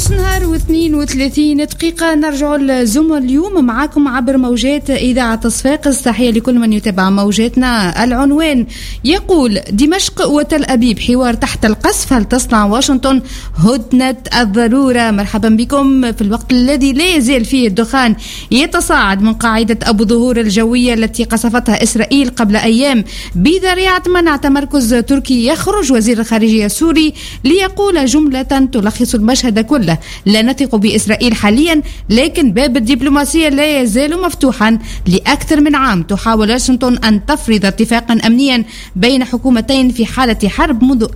12:32 نرجع لزوم اليوم معاكم عبر موجات إذاعة صفاقس. تحية لكل من يتابع موجاتنا. العنوان يقول: دمشق وتل أبيب حوار تحت القصف، هل تصنع واشنطن هدنة الضرورة؟ مرحبا بكم في الوقت الذي لا يزال فيه الدخان يتصاعد من قاعدة أبو ظهور الجوية التي قصفتها إسرائيل قبل أيام بذريعة منع تمركز تركي. يخرج وزير الخارجية السوري ليقول جملة تلخص المشهد كله: لا نثق بإسرائيل حاليا، لكن باب الدبلوماسية لا يزال مفتوحا. لأكثر من عام تحاول واشنطن أن تفرض اتفاقا أمنيا بين حكومتين في حالة حرب منذ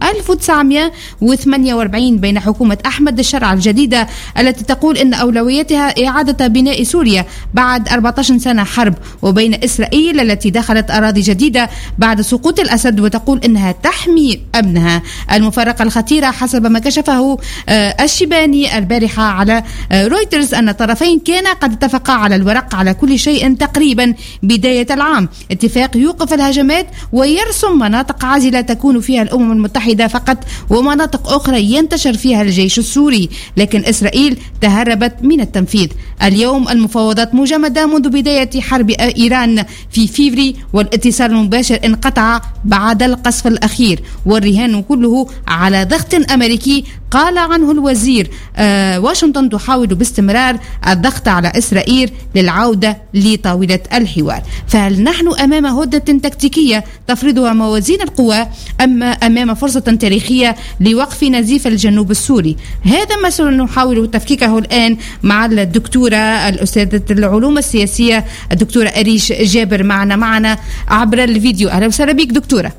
1948 بين حكومة أحمد الشرع الجديدة التي تقول أن أولويتها إعادة بناء سوريا بعد 14 سنة حرب، وبين إسرائيل التي دخلت أراضي جديدة بعد سقوط الأسد وتقول أنها تحمي أمنها. المفارقة الخطيرة حسب ما كشفه الشيباني البارحة على رويترز أن الطرفين كانا قد اتفقا على الورق على كل شيء تقريبا بداية العام، اتفاق يوقف الهجمات ويرسم مناطق عازلة تكون فيها الأمم المتحدة فقط ومناطق أخرى ينتشر فيها الجيش السوري، لكن إسرائيل تهربت من التنفيذ. اليوم المفاوضات مجمدة منذ بداية حرب إيران في فيفري، والاتصال المباشر انقطع بعد القصف الأخير، والرهان كله على ضغط أمريكي قال عنه الوزير. واشنطن تحاول باستمرار الضغط على إسرائيل للعودة لطاولة الحوار. فهل نحن أمام هدنة تكتيكية تفرضها موازين القوى أم أمام فرصة تاريخية لوقف نزيف الجنوب السوري؟ هذا ما سنحاول تفكيكه الآن مع الدكتورة الأستاذة العلوم السياسية الدكتورة أريش جابر معنا عبر الفيديو. أهلا وسهلا بك دكتورة.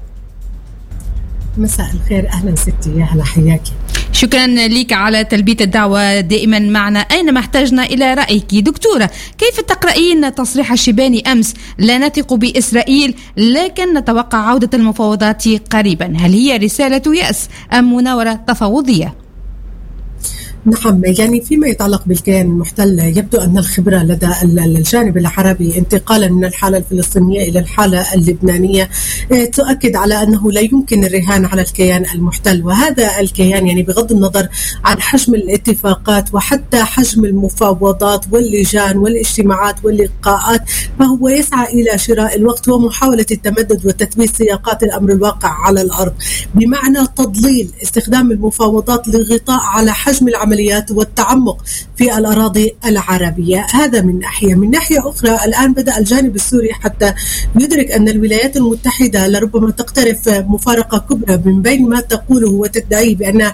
مساء الخير، أهلا ستي، يا هلا، حياكي. شكرا لك على تلبية الدعوة دائما معنا أينما احتاجنا إلى رأيك. دكتورة، كيف تقرأين تصريح الشيباني أمس: لا نثق بإسرائيل لكن نتوقع عودة المفاوضات قريبا؟ هل هي رسالة يأس أم مناورة تفاوضية؟ نعم، يعني فيما يتعلق بالكيان المحتل يبدو أن الخبرة لدى الجانب العربي انتقالا من الحالة الفلسطينية إلى الحالة اللبنانية تؤكد على أنه لا يمكن الرهان على الكيان المحتل، وهذا الكيان يعني بغض النظر عن حجم الاتفاقات وحتى حجم المفاوضات واللجان والاجتماعات واللقاءات، فهو يسعى إلى شراء الوقت ومحاولة التمدد وتثبيت سياقات الأمر الواقع على الأرض، بمعنى تضليل استخدام المفاوضات للغطاء على حجم العمليات والتعمق في الأراضي العربية. هذا من ناحية. من ناحية أخرى الآن بدأ الجانب السوري حتى يدرك أن الولايات المتحدة لربما تقترف مفارقة كبرى من بين ما تقوله وتدعيه بأنها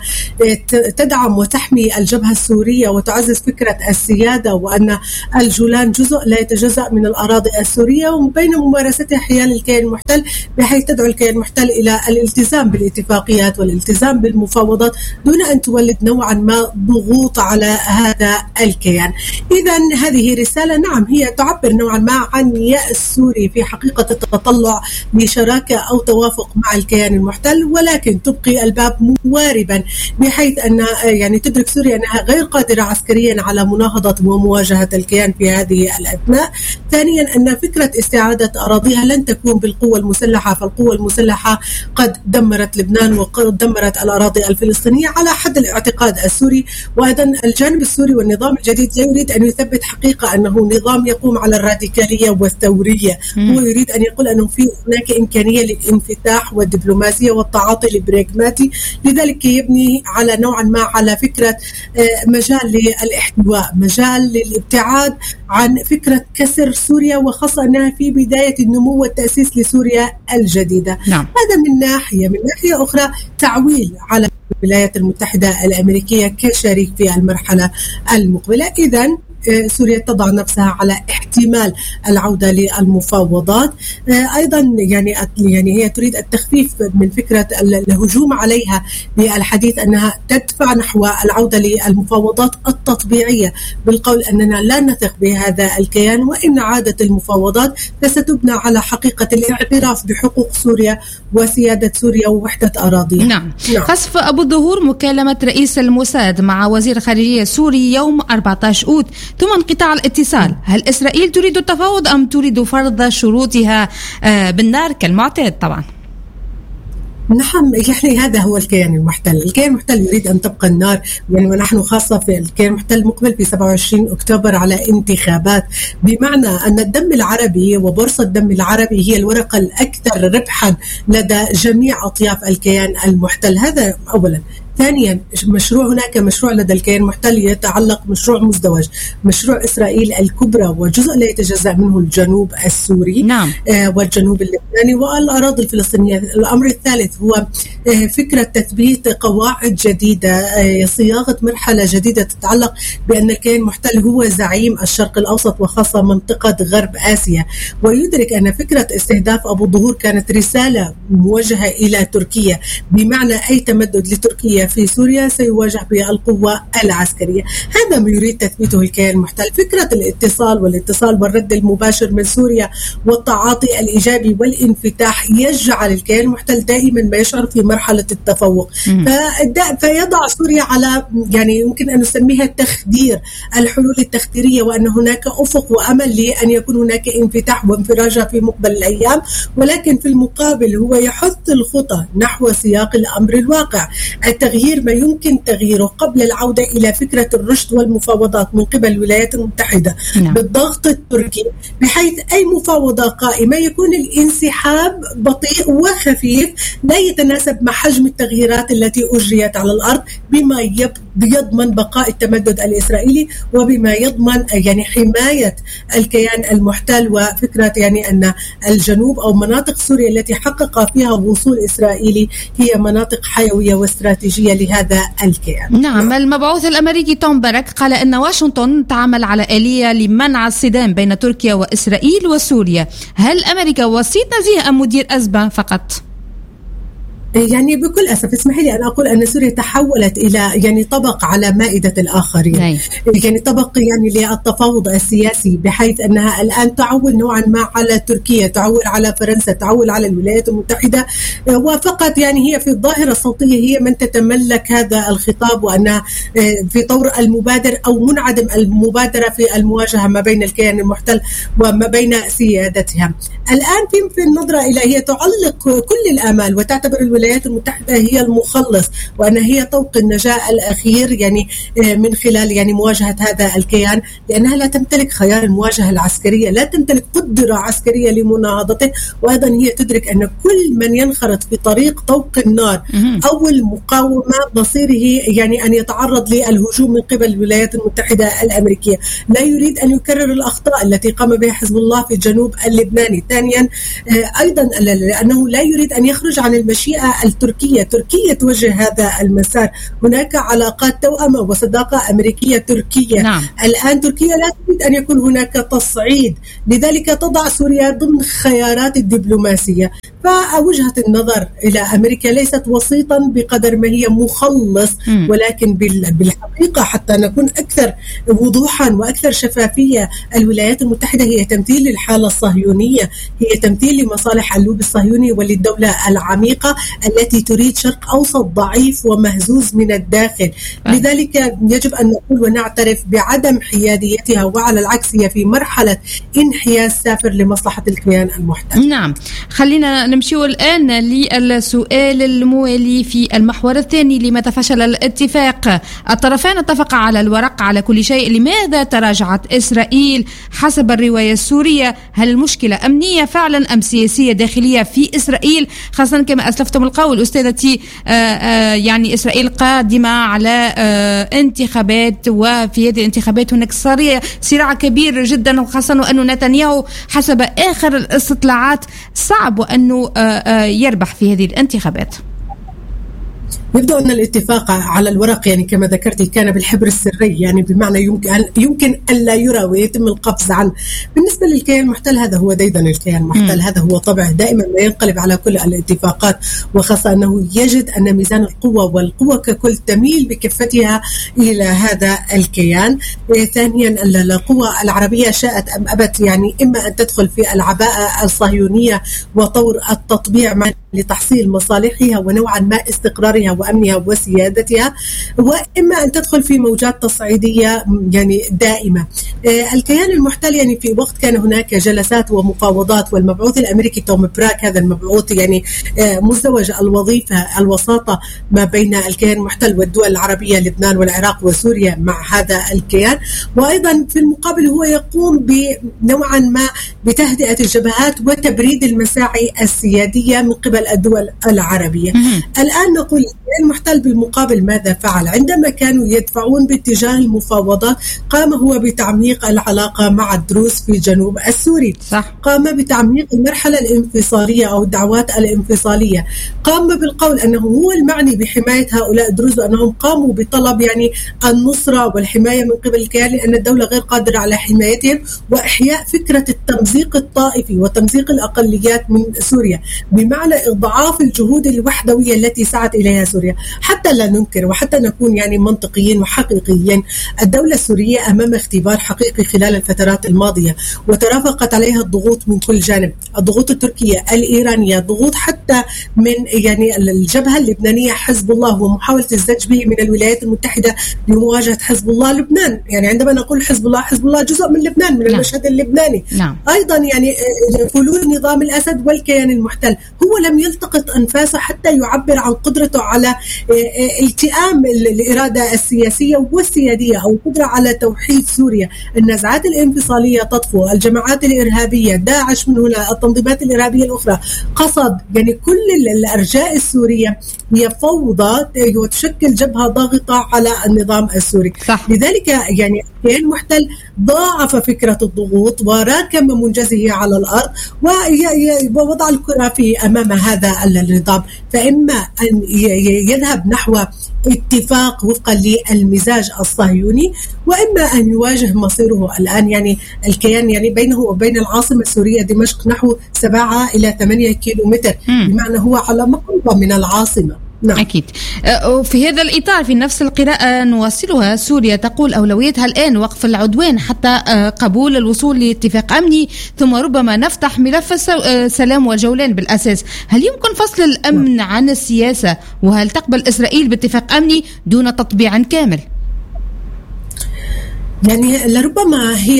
تدعم وتحمي الجبهة السورية وتعزز فكرة السيادة وأن الجولان جزء لا يتجزأ من الأراضي السورية، وبين ممارستها حيال الكيان المحتل بحيث تدعو الكيان المحتل إلى الالتزام بالاتفاقيات والالتزام بالمفاوضات دون أن تولد نوعا ما ضغوط على هذا الكيان. إذن هذه رسالة نعم هي تعبر نوعا ما عن يأس سوري في حقيقة التطلع لشراكة أو توافق مع الكيان المحتل، ولكن تبقي الباب مواربا بحيث أن يعني تدرك سوريا أنها غير قادرة عسكريا على مناهضة ومواجهة الكيان في هذه الأثناء. ثانيا أن فكرة استعادة أراضيها لن تكون بالقوة المسلحة، فالقوة المسلحة قد دمرت لبنان وقد دمرت الأراضي الفلسطينية على حد الاعتقاد السوري. وأيضا الجانب السوري والنظام الجديد لا يريد أن يثبت حقيقة أنه نظام يقوم على الراديكالية والثورية، هو يريد أن يقول أنه في هناك إمكانية للانفتاح والدبلوماسية والتعاطي البراغماتي، لذلك يبني على نوعا ما على فكرة مجال للاحتواء، مجال للابتعاد عن فكرة كسر سوريا، وخاصة أنها في بداية النمو والتأسيس لسوريا الجديدة. نعم. هذا من ناحية. من ناحية أخرى تعويل على الولايات المتحدة الأمريكية كشريك في المرحلة المقبلة. إذن سوريا تضع نفسها على احتمال العودة للمفاوضات. أيضا يعني هي تريد التخفيف من فكرة الهجوم عليها بالحديث أنها تدفع نحو العودة للمفاوضات التطبيعية بالقول أننا لا نثق بهذا الكيان، وإن عادت المفاوضات فستبنى على حقيقة الاعتراف بحقوق سوريا وسيادة سوريا ووحدة أراضيها. نعم. قصف أبو الظهور، مكالمة رئيس الموساد مع وزير الخارجية السوري يوم 14 أوت، ثم انقطاع الاتصال. هل إسرائيل تريد التفاوض أم تريد فرض شروطها بالنار كالمعتاد؟ طبعا نعم، يعني هذا هو الكيان المحتل. الكيان المحتل يريد أن تبقى النار، يعني ونحن خاصة في الكيان المحتل مقبل في 27 أكتوبر على انتخابات، بمعنى أن الدم العربي وبورصة الدم العربي هي الورقة الأكثر ربحا لدى جميع أطياف الكيان المحتل. هذا أولا. ثانيا، هناك مشروع لدى الكيان المحتل يتعلق مشروع مزدوج، مشروع إسرائيل الكبرى وجزء لا يتجزأ منه الجنوب السوري. نعم. والجنوب اللبناني والأراضي الفلسطينية. الأمر الثالث هو فكرة تثبيت قواعد جديدة، صياغة مرحلة جديدة تتعلق بأن الكيان المحتل هو زعيم الشرق الأوسط وخاصة منطقة غرب آسيا، ويدرك أن فكرة استهداف أبو الظهور كانت رسالة موجهة إلى تركيا، بمعنى أي تمدد لتركيا في سوريا سيواجه بالقوة العسكرية. هذا ما يريد تثبيته الكيان المحتل. فكرة الاتصال والرد المباشر من سوريا والتعاطي الإيجابي والانفتاح يجعل الكيان المحتل دائما ما يشعر في مرحلة التفوق، فيضع سوريا على يعني يمكن أن نسميها تخدير، الحلول التخديرية، وأن هناك أفق وأمل لأن يكون هناك انفتاح وانفراجة في مقبل الأيام، ولكن في المقابل هو يحث الخطى نحو سياق الأمر الواقع، التغيير ما يمكن تغييره قبل العودة إلى فكرة الرشد والمفاوضات من قبل الولايات المتحدة بالضغط التركي، بحيث أي مفاوضة قائمة يكون الانسحاب بطيء وخفيف لا يتناسب مع حجم التغييرات التي أجريت على الأرض، بما يضمن بقاء التمدد الإسرائيلي وبما يضمن يعني حماية الكيان المحتل، وفكرة يعني أن الجنوب أو مناطق سوريا التي حقق فيها وصول إسرائيلي هي مناطق حيوية واستراتيجية لهذا الكيان. نعم. المبعوث الأمريكي توم بارك قال أن واشنطن تعمل على آلية لمنع الصدام بين تركيا وإسرائيل وسوريا. هل أمريكا وسيط نزيه أم مدير أزمة فقط؟ يعني بكل أسف اسمحي لي أن أقول أن سوريا تحولت إلى يعني طبق على مائدة الآخرين، يعني طبق يعني للتفاوض السياسي، بحيث أنها الآن تعول نوعا ما على تركيا، تعول على فرنسا، تعول على الولايات المتحدة، وفقط يعني هي في الظاهرة الصوتية هي من تتملك هذا الخطاب، وأنها في طور المبادر أو منعدم المبادرة في المواجهة ما بين الكيان المحتل وما بين سيادتها. الآن في النظرة إلى هي تعلق كل الآمال وتعتبر الولايات المتحدة هي المخلص، وأن هي طوق النجاة الأخير يعني من خلال يعني مواجهة هذا الكيان، لأنها لا تمتلك خيار المواجهة العسكرية، لا تمتلك قدرة عسكرية لمناهضته، وأيضا هي تدرك أن كل من ينخرط في طريق طوق النار أو المقاومة مصيره يعني أن يتعرض للهجوم من قبل الولايات المتحدة الأمريكية. لا يريد أن يكرر الأخطاء التي قام بها حزب الله في الجنوب اللبناني. ثانيا أيضا لأنه لا يريد أن يخرج عن المشيئة التركية. تركيا توجه هذا المسار، هناك علاقات توأمة وصداقة أمريكية تركية. نعم. الآن تركيا لا تريد أن يكون هناك تصعيد، لذلك تضع سوريا ضمن خيارات الدبلوماسية. فوجهة النظر إلى أمريكا ليست وسيطا بقدر ما هي مخلص، ولكن بالحقيقة حتى نكون أكثر وضوحا وأكثر شفافية، الولايات المتحدة هي تمثيل للحالة الصهيونية، هي تمثيل لمصالح اللوبي الصهيوني وللدولة العميقة التي تريد شرق أوسط ضعيف ومهزوز من الداخل. لذلك يجب أن نقول ونعترف بعدم حياديتها، وعلى العكس هي في مرحلة انحياز سافر لمصلحة الكيان المحتل. نعم. خلينا نمشي الآن للسؤال الموالي في المحور الثاني. لماذا فشل الاتفاق؟ الطرفان اتفقا على الورق على كل شيء، لماذا تراجعت إسرائيل حسب الرواية السورية؟ هل المشكلة أمنية فعلا أم سياسية داخلية في إسرائيل؟ خاصة كما أسلفتم القول أستاذتي يعني إسرائيل قادمة على انتخابات، وفي هذه الانتخابات هناك صراع كبير جدا، وخاصة وأن نتنياهو حسب آخر الاستطلاعات صعب أنه يربح في هذه الانتخابات. يبدو أن الاتفاق على الورق يعني كما ذكرتي كان بالحبر السري، يعني بمعنى يمكن أن لا يرى ويتم القفز عنه. بالنسبة للكيان المحتل هذا هو ديدن الكيان المحتل، هذا هو طبعه دائما ما ينقلب على كل الاتفاقات، وخاصة أنه يجد أن ميزان القوة والقوة ككل تميل بكفتها إلى هذا الكيان. ثانيا القوى العربية شاءت أم أبت يعني إما أن تدخل في العباءة الصهيونية وطور التطبيع مع لتحصيل مصالحها ونوعا ما استقرارها وأمنها وسيادتها، وإما أن تدخل في موجات تصعيدية يعني دائمة. الكيان المحتل يعني في وقت كان هناك جلسات ومفاوضات، والمبعوث الأمريكي توم براك هذا المبعوث يعني مزدوج الوظيفة الوساطة ما بين الكيان المحتل والدول العربية لبنان والعراق وسوريا مع هذا الكيان، وأيضا في المقابل هو يقوم بنوعا ما بتهدئة الجبهات وتبريد المساعي السيادية من قبل الدول العربية. الآن نقول المحتل بالمقابل ماذا فعل؟ عندما كانوا يدفعون باتجاه المفاوضات قام هو بتعميق العلاقة مع الدروز في جنوب السوري، قام بتعميق المرحلة الانفصالية أو الدعوات الانفصالية، قام بالقول أنه هو المعني بحماية هؤلاء الدروز وأنهم قاموا بطلب يعني النصرة والحماية من قبل الكيان لأن الدولة غير قادرة على حمايتهم، وإحياء فكرة التمزيق الطائفي وتمزيق الأقليات من سوريا بمعنى إضعاف الجهود الوحدوية التي سعت إليها سوريا. حتى لا ننكر وحتى نكون يعني منطقيين وحقيقيين، الدولة السورية أمام اختبار حقيقي خلال الفترات الماضية، وترافقت عليها الضغوط من كل جانب، الضغوط التركية الإيرانية، ضغوط حتى من يعني الجبهة اللبنانية حزب الله ومحاولة الزج به من الولايات المتحدة لمواجهة حزب الله لبنان. يعني عندما نقول حزب الله جزء من لبنان، من المشهد اللبناني. أيضا يعني فلول نظام الأسد والكيان المحتل، هو لم يلتقط أنفاسه حتى يعبر عن قدرته على التئام الإرادة السياسية والسيادية أو قدرة على توحيد سوريا. النزعات الانفصالية تطفو، الجماعات الإرهابية، داعش من هنا، التنظيمات الإرهابية الأخرى، قصد يعني كل الأرجاء السورية هي فوضى وتشكل جبهة ضاغطة على النظام السوري. لذلك يعني الكيان المحتل ضاعف فكرة الضغوط وراكم منجزه على الأرض ووضع الكرة في أمام هذا النظام، فإما أن يذهب نحو اتفاق وفقا للمزاج الصهيوني، وإما أن يواجه مصيره. الآن يعني الكيان يعني بينه وبين العاصمة السورية دمشق نحو 7 إلى 8 كيلومتر، بمعنى هو على مقربة من العاصمة. نعم. أكيد. في هذا الإطار في نفس القراءة نواصلها، سوريا تقول أولويتها الآن وقف العدوان حتى قبول الوصول لاتفاق أمني، ثم ربما نفتح ملف السلام والجولان بالأساس. هل يمكن فصل الأمن عن السياسة؟ وهل تقبل إسرائيل باتفاق أمني دون تطبيع كامل؟ يعني لربما هي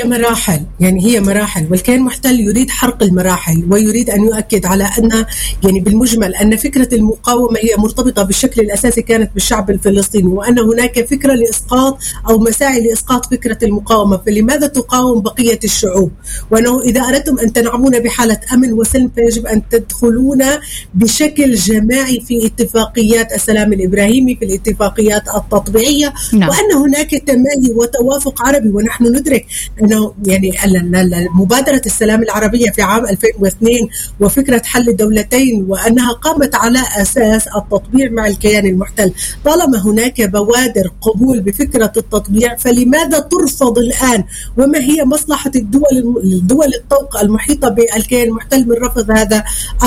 مراحل والكيان المحتل يريد حرق المراحل ويريد أن يؤكد على أن يعني بالمجمل أن فكرة المقاومة هي مرتبطة بالشكل الأساسي كانت بالشعب الفلسطيني، وأن هناك فكرة لإسقاط أو مساعي لإسقاط فكرة المقاومة، فلماذا تقاوم بقية الشعوب؟ وأنه إذا أردتم أن تنعمون بحالة أمن وسلم فيجب أن تدخلون بشكل جماعي في اتفاقيات السلام الإبراهيمي، في الاتفاقيات التطبيعية. نعم. وأن هناك تماهي وتوافق عربي، ونحن ندرك أنه يعني مبادرة السلام العربية في عام 2002 وفكرة حل الدولتين وأنها قامت على أساس التطبيع مع الكيان المحتل. طالما هناك بوادر قبول بفكرة التطبيع فلماذا ترفض الآن؟ وما هي مصلحة الدول الطوق المحيطة بالكيان المحتل من رفض هذا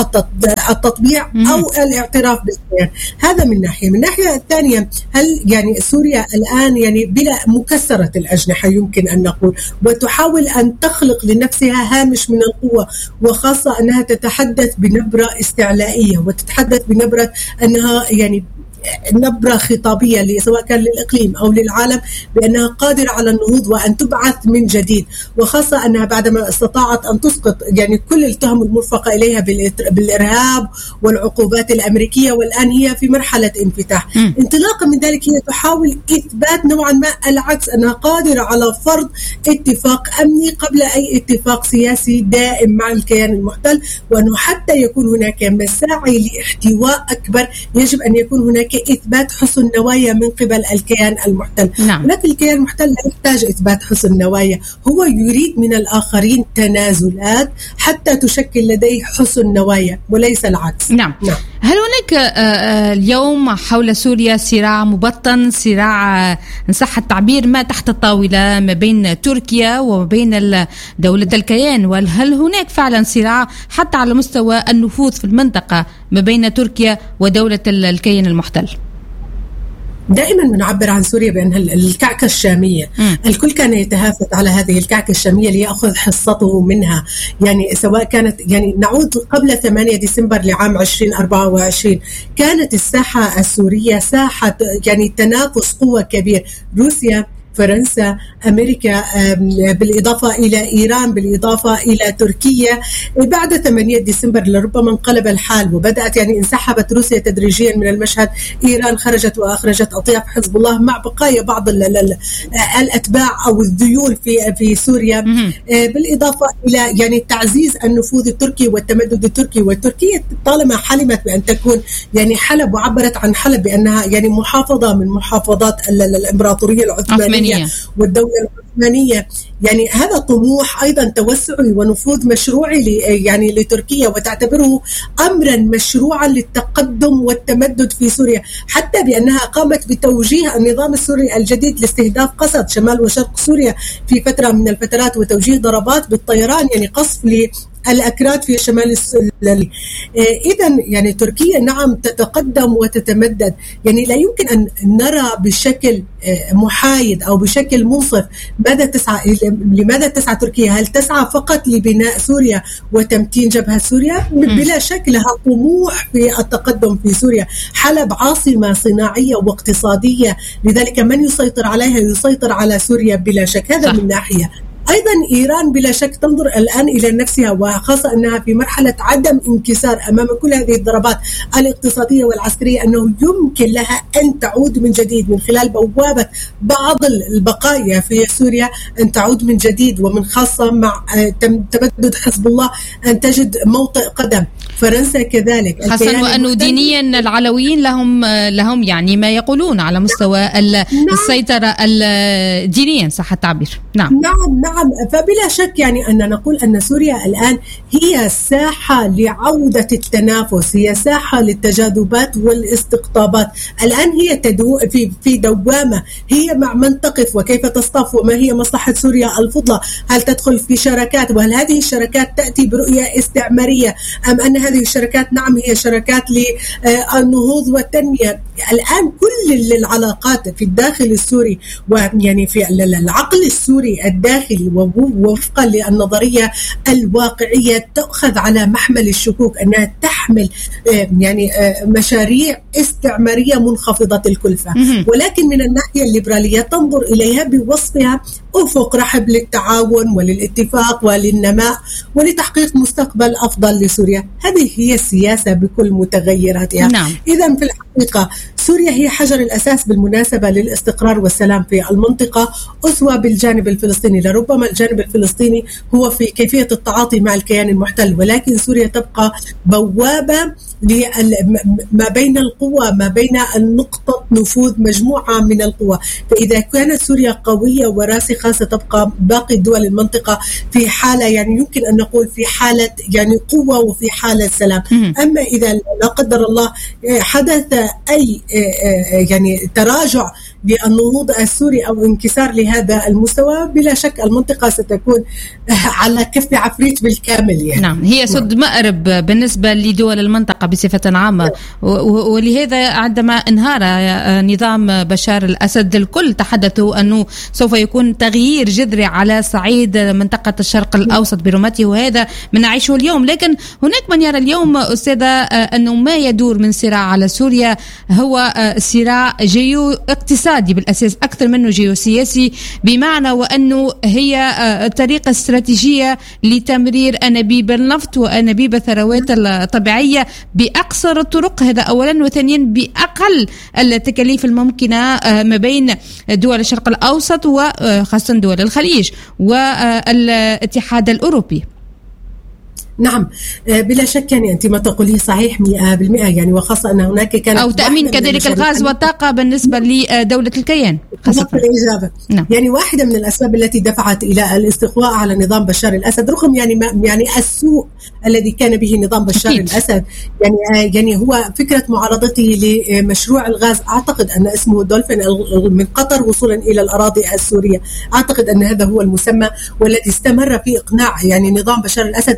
التطبيع أو الاعتراف بالكيان؟ هذا من ناحية. من ناحية الثانية، هل يعني سوريا الآن يعني بلا مكسرة الأجنحة يمكن أن نقول، وتحاول أن تخلق لنفسها هامش من القوة، وخاصة أنها تتحدث بنبرة استعلائية وتتحدث بنبرة أنها يعني نبرة خطابية سواء كان للإقليم أو للعالم بأنها قادرة على النهوض وأن تبعث من جديد، وخاصة أنها بعدما استطاعت أن تسقط يعني كل التهم المرفقة إليها بالإرهاب والعقوبات الأمريكية، والآن هي في مرحلة انفتاح. انطلاقا من ذلك هي تحاول إثبات نوعا ما العكس، أنها قادرة على فرض اتفاق أمني قبل أي اتفاق سياسي دائم مع الكيان المحتل، وأنه حتى يكون هناك مساعي لاحتواء أكبر يجب أن يكون هناك إثبات حسن نوايا من قبل الكيان المحتل. نعم. ولكن الكيان المحتل لا يحتاج إثبات حسن نوايا، هو يريد من الآخرين تنازلات حتى تشكل لديه حسن نوايا وليس العكس. نعم. هل هناك اليوم حول سوريا صراع مبطن، صراع إن صح التعبير ما تحت الطاولة ما بين تركيا وبين دولة الكيان، وهل هناك فعلا صراع حتى على مستوى النفوذ في المنطقة ما بين تركيا ودولة الكيان المحتل؟ دائما بنعبر عن سوريا بأنها الكعكة الشامية. الكل كان يتهافت على هذه الكعكة الشامية ليأخذ حصته منها، يعني سواء كانت يعني نعود قبل 8 ديسمبر لعام 2024 كانت الساحة السورية ساحة يعني تنافس قوة كبير، روسيا، فرنسا، أمريكا، بالإضافة إلى إيران، بالإضافة إلى تركيا. بعد 8 ديسمبر لربما انقلب الحال وبدأت يعني انسحبت روسيا تدريجيا من المشهد، إيران خرجت وأخرجت أطياف حزب الله مع بقايا بعض الأتباع أو الذيول في سوريا، بالإضافة إلى يعني تعزيز النفوذ التركي والتمدد التركي. وتركيا طالما حلمت بأن تكون يعني حلب، وعبرت عن حلب بأنها يعني محافظة من محافظات الإمبراطورية العثمانية والدولة العثمانية، يعني هذا طموح أيضا توسعي ونفوذ مشروعي يعني لتركيا، وتعتبره أمرا مشروعا للتقدم والتمدد في سوريا، حتى بأنها قامت بتوجيه النظام السوري الجديد لاستهداف قسد شمال وشرق سوريا في فترة من الفترات، وتوجيه ضربات بالطيران يعني قصف الأكراد في شمال السوري. إذن يعني تركيا نعم تتقدم وتتمدد، يعني لا يمكن أن نرى بشكل محايد أو بشكل منصف لماذا تسعى تركيا. هل تسعى فقط لبناء سوريا وتمتين جبهة سوريا؟ بلا شك لها طموح في التقدم في سوريا. حلب عاصمة صناعية واقتصادية، لذلك من يسيطر عليها يسيطر على سوريا بلا شك. هذا من ناحية. أيضا إيران بلا شك تنظر الآن إلى نفسها، وخاصة أنها في مرحلة عدم انكسار أمام كل هذه الضربات الاقتصادية والعسكرية، أنه يمكن لها أن تعود من جديد من خلال بوابة بعض البقايا في سوريا، أن تعود من جديد، ومن خاصة مع تمدد حزب الله أن تجد موطئ قدم. فرنسا كذلك، خاصة وأنه دينيا العلويين لهم يعني ما يقولون على مستوى السيطرة دينيا، صح التعبير. نعم. فبلا شك يعني أن نقول أن سوريا الآن هي ساحة لعودة التنافس، هي ساحة للتجاذبات والاستقطابات. الآن هي في دوامة، هي مع من تقف وكيف تصطف وما هي مصلحة سوريا الفضلى. هل تدخل في شراكات، وهل هذه الشراكات تأتي برؤية استعمارية، أم أن هذه الشراكات نعم هي شراكات للنهوض والتنمية. الآن كل العلاقات في الداخل السوري ويعني في العقل السوري الداخلي ووفقا للنظرية الواقعية تأخذ على محمل الشكوك، أنها تحمل يعني مشاريع استعمارية منخفضة الكلفة، ولكن من الناحية الليبرالية تنظر إليها بوصفها أفق رحب للتعاون وللاتفاق وللنماء ولتحقيق مستقبل أفضل لسوريا. هذه هي السياسة بكل متغيراتها. نعم. إذن في الحقيقة سوريا هي حجر الأساس بالمناسبة للاستقرار والسلام في المنطقة، أسوة بالجانب الفلسطيني. لربما الجانب الفلسطيني هو في كيفية التعاطي مع الكيان المحتل، ولكن سوريا تبقى بوابة ما بين القوى، ما بين النقطة نفوذ مجموعة من القوى. فإذا كانت سوريا قوية وراسخة ستبقى باقي دول المنطقة في حالة يعني يمكن أن نقول في حالة يعني قوة وفي حالة سلام. أما إذا لا قدر الله حدث أي يعني تراجع للنهوض السوري أو انكسار لهذا المستوى، بلا شك المنطقة ستكون على كف عفريت بالكامل يعني. نعم، هي سد مأرب بالنسبة لدول المنطقة بصفة عامة، ولهذا عندما انهار نظام بشار الأسد الكل تحدثوا أنه سوف يكون تغيير جذري على صعيد منطقة الشرق الأوسط برمته، وهذا من نعيشه اليوم. لكن هناك من يرى اليوم أستاذة أنه ما يدور من صراع على سوريا هو صراع جيو اقتصادي بالأساس أكثر منه جيوسياسي، بمعنى وأنه هي طريقة استراتيجية لتمرير أنابيب النفط وأنابيب الثروات الطبيعية بأقصر الطرق، هذا أولا، وثانيا بأقل التكاليف الممكنة ما بين دول الشرق الأوسط وخاصة دول الخليج والاتحاد الأوروبي. نعم بلا شك، يعني أنت ما تقوليه صحيح 100%، يعني وخاصة أن هناك كان أو تأمين كذلك الغاز والطاقة بالنسبة لدولة الكيان خاصة. الإجابة نعم. يعني واحدة من الأسباب التي دفعت إلى الاستقواء على نظام بشار الأسد، رغم يعني السوء الذي كان به نظام بشار الأسد، يعني هو فكرة معارضته لمشروع الغاز، أعتقد أن اسمه دولفين من قطر وصولا إلى الأراضي السورية. أعتقد أن هذا هو المسمى والذي استمر في إقناع يعني نظام بشار الأسد ما يزيد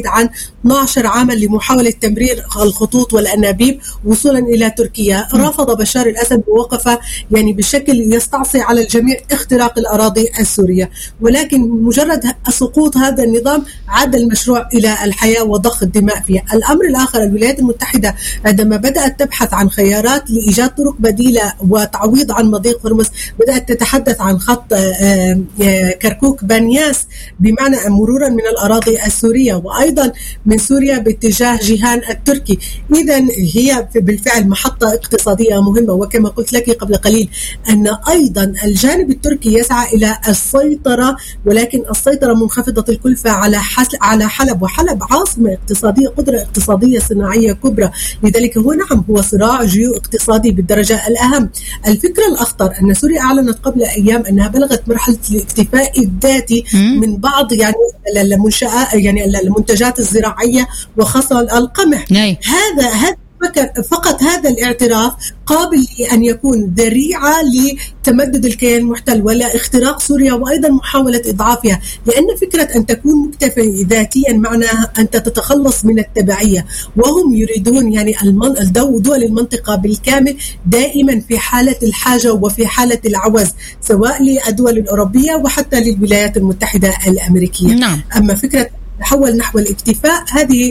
يزيد عن 12 عاما لمحاولة تمرير الخطوط والأنابيب وصولا إلى تركيا. رفض بشار الأسد ووقف يعني بشكل يستعصي على الجميع اختراق الأراضي السورية، ولكن مجرد سقوط هذا النظام عاد المشروع إلى الحياة وضخ الدماء فيها. الأمر الآخر، الولايات المتحدة عندما بدأت تبحث عن خيارات لإيجاد طرق بديلة وتعويض عن مضيق هرمز، بدأت تتحدث عن خط كركوك بانياس، بمعنى مرورا من الأراضي السورية وأيضا من سوريا باتجاه جيهان التركي. إذن هي بالفعل محطة اقتصادية مهمة، وكما قلت لك قبل قليل أن أيضا الجانب التركي يسعى إلى السيطرة، ولكن السيطرة منخفضة الكلفة على حلب، وحلب عاصمة اقتصادية، قدرة اقتصادية صناعية كبرى. لذلك هو نعم هو صراع جيو اقتصادي بالدرجة الأهم. الفكرة الأخطر أن سوريا أعلنت قبل أيام أنها بلغت مرحلة الاكتفاء الذاتي من بعض يعني المنشآت يعني المنتجات الزراعية وخاصة القمح. هذا فقط هذا الاعتراف قابل لأن يكون ذريعة لتمدد الكيان المحتل ولا اختراق سوريا وأيضا محاولة إضعافها، لأن فكرة أن تكون مكتفى ذاتيا معناها أنت تتخلص من التبعية، وهم يريدون يعني دول المنطقة بالكامل دائما في حالة الحاجة وفي حالة العوز، سواء للدول الأوروبية وحتى للولايات المتحدة الأمريكية. نعم. أما فكرة تحول نحو الاكتفاء هذه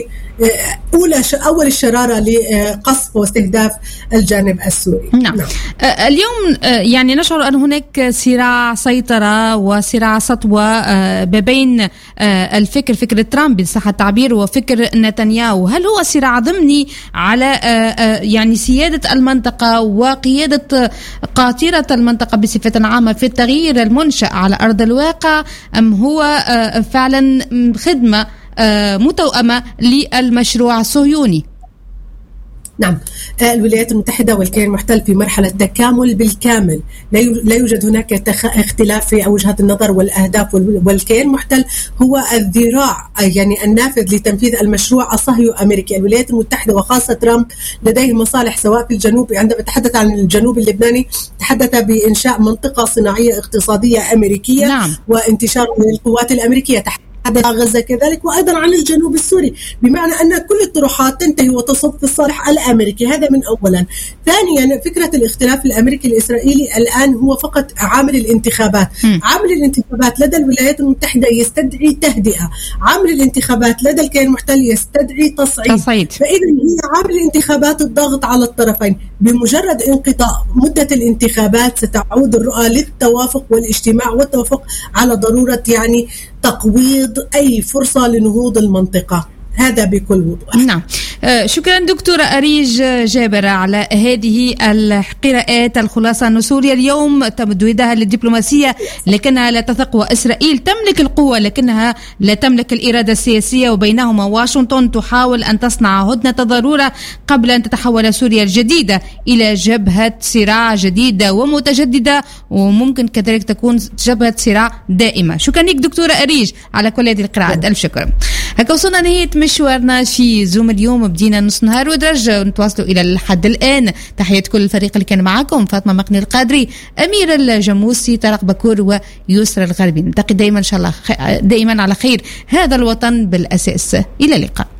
أول الشرارة لقصف واستهداف الجانب السوري. نعم. اليوم يعني نشعر أن هناك صراع سيطرة وصراع سطوة ما بين فكر ترامب بصح التعبير وفكر نتنياهو. هل هو صراع ضمني على يعني سيادة المنطقة وقيادة قاطرة المنطقة بصفة عامة في التغيير المنشأ على أرض الواقع، أم هو فعلا خدمة متوأمة للمشروع الصهيوني؟ نعم، الولايات المتحدة والكيان المحتل في مرحلة تكامل بالكامل، لا يوجد هناك اختلاف في وجهة النظر والأهداف، والكيان المحتل هو الذراع يعني النافذ لتنفيذ المشروع الصهيوني الأمريكي. الولايات المتحدة وخاصة ترامب لديه مصالح سواء في الجنوب، عندما تحدث عن الجنوب اللبناني تحدث بإنشاء منطقة صناعية اقتصادية أمريكية. نعم. وانتشار القوات الأمريكية غزة كذلك، وأيضا عن الجنوب السوري، بمعنى أن كل الطروحات تنتهي وتصب في الصالح الأمريكي. هذا من أولا. ثانيا، فكرة الاختلاف الأمريكي الإسرائيلي الآن هو فقط عامل الانتخابات. عامل الانتخابات لدى الولايات المتحدة يستدعي تهدئة، عامل الانتخابات لدى الكيان المحتل يستدعي تصعيد. فإذا هي عامل الانتخابات الضغط على الطرفين. بمجرد انقضاء مدة الانتخابات ستعود الرؤى للتوافق والاجتماع والتوافق على ضرورة يعني تقويض أي فرصة لنهوض المنطقة. هذا بكل وضوح. نعم. شكرا دكتورة أريج جابرة على هذه القراءات. الخلاصة أن سوريا اليوم تمد يدها للدبلوماسية لكنها لا تثق، وإسرائيل تملك القوة لكنها لا تملك الإرادة السياسية، وبينهما واشنطن تحاول أن تصنع هدنة ضرورة قبل أن تتحول سوريا الجديدة إلى جبهة صراع جديدة ومتجددة، وممكن كذلك تكون جبهة صراع دائمة. شكرا لك دكتورة أريج على كل هذه القراءات. ألف شكر. هكا وصلنا نهاية مشوارنا في زوم اليوم. بدينا نص نهار ودرج نتواصلوا إلى الحد الآن. تحية كل الفريق اللي كان معكم: فاطمة مقني القادري، أمير الجموسي، طارق بكور، ويسرى الغربي. نلتقي دائما إن شاء الله دائما على خير. هذا الوطن بالأساس. إلى اللقاء.